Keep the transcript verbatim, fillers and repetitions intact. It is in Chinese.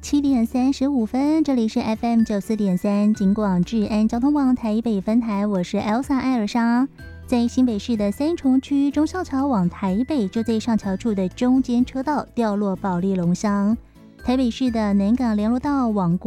七点三十五分，这里是 F M 九四点三警广治安交通网台北分台，我是 Elsa 艾尔莎。在新北市的三重区忠孝桥往台北，就在上桥处的中间车道掉落保利龙箱。台北市的南港联络道往国